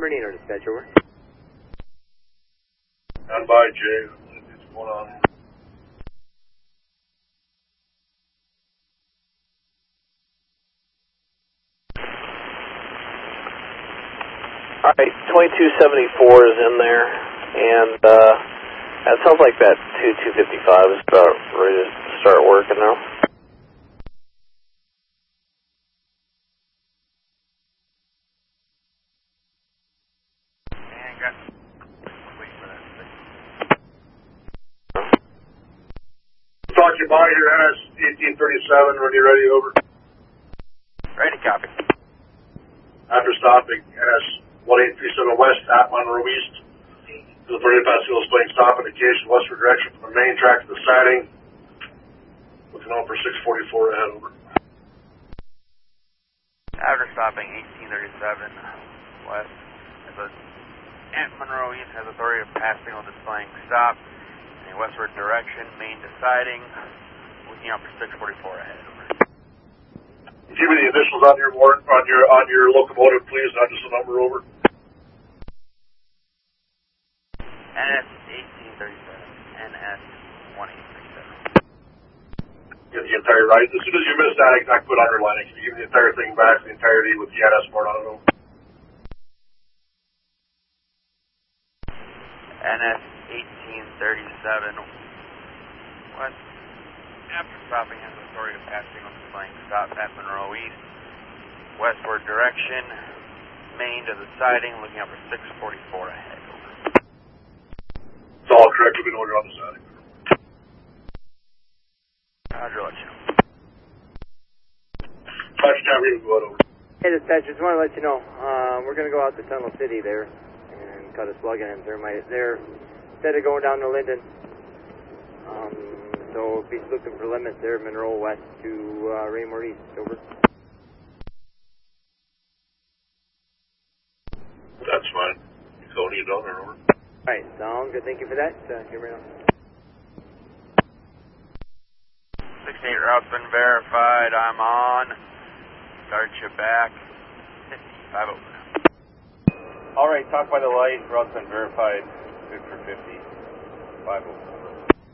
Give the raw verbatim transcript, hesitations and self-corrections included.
Bernardino, dispatch, over. Stand by, Jay. What's going on? Alright, twenty-two seventy-four is in there, and uh, it sounds like that two two fifty-five is about ready to start working now. Talk you by here, N S eighteen thirty-seven, when you're ready, over. Ready, copy. After stopping, N S one eight three seven West, at Monroe East, to the thirty past Hills Plain stop indication, westward direction from the main track to the siding. Looking out for six forty-four ahead, over. After stopping eighteen thirty-seven West, as a, at Monroe East has authority of passing on displaying stop. In westward direction, main to siding, looking out for six forty-four ahead, over. Give me the initials on your warrant, on your on your locomotive, please, not just a number, over. N S eighteen thirty-seven, N S one eight three seven. Get the entire right. As soon as you miss that, I, I quit underlining. Can you give me the entire thing back, the entirety with the N S part on it, over? N S eighteen thirty-seven West, after stopping has authority of passing on displaying stop at Monroe East, westward direction, main to the siding, looking out for six forty-four ahead, over. It's all correct, we know you're on the siding. Roger, let you know. Touchdown, we can go out, over. Hey, dispatch, just want to let you know, uh, we're going to go out to Tunnel City there and cut a slug in thermite there instead of going down to Linden. Um, so be looking for limits there, Monroe West to uh, Raymore East, over. That's fine. Cody, you down there, over. Alright, sound good. Thank you for that. Uh, here we go. sixty-eight route's been verified. I'm on. Start you back. fifty-five open. Alright, talk by the light. Route's been verified. Good for fifty. Five open.